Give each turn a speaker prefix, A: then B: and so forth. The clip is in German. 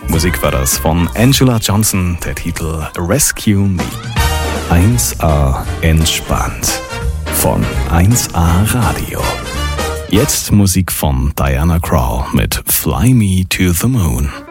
A: Musik war das von Angela Johnson, der Titel Rescue Me. 1A entspannt von 1A Radio. Jetzt Musik von Diana Krall mit Fly Me to the Moon.